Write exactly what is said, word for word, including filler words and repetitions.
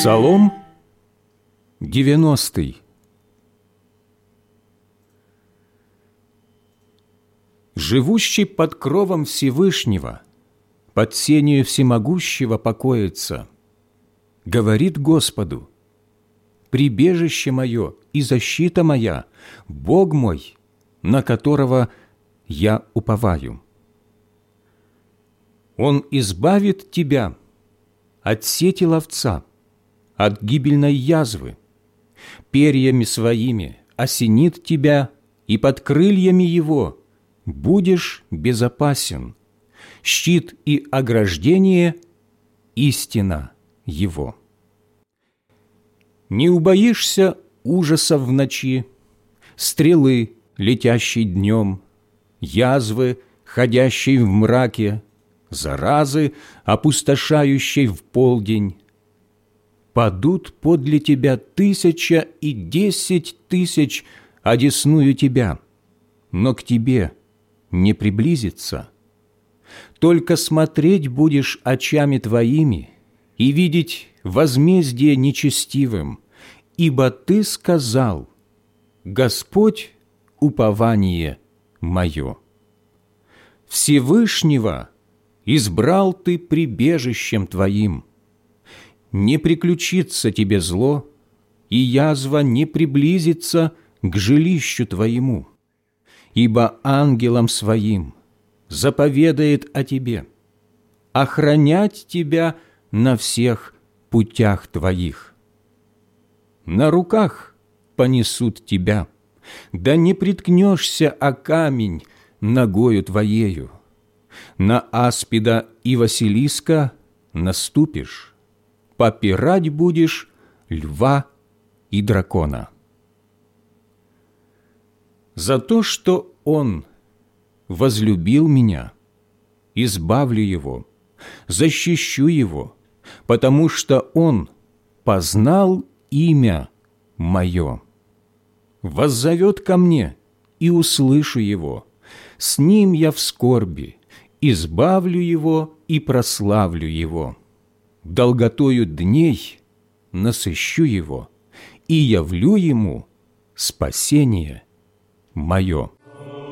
Псалом девяностый. Живущий под кровом Всевышнего, под сенью Всемогущего покоится, говорит Господу: прибежище мое и защита моя, Бог мой, на которого я уповаю. Он избавит тебя от сети ловца, от гибельной язвы, перьями своими осенит тебя, и под крыльями его будешь безопасен. Щит и ограждение – истина его. Не убоишься ужасов в ночи, стрелы, летящей днем, язвы, ходящей в мраке, заразы, опустошающей в полдень. Падут подле тебя тысяча и десять тысяч, одесную тебя, но к тебе не приблизится. Только смотреть будешь очами твоими и видеть возмездие нечестивым, ибо ты сказал: Господь – упование мое. Всевышнего избрал ты прибежищем твоим. Не приключится тебе зло, и язва не приблизится к жилищу твоему, ибо ангелам своим заповедает о тебе охранять тебя на всех путях твоих. На руках понесут тебя, да не приткнешься о камень ногою твоею. На аспида и Василиска наступишь, попирать будешь льва и дракона. За то, что Он возлюбил меня, избавлю его, защищу его, потому что он познал имя мое. Воззовет ко мне, и услышу его. С ним я в скорби, избавлю его и прославлю его. Долготою дней насыщу его и явлю ему спасение мое».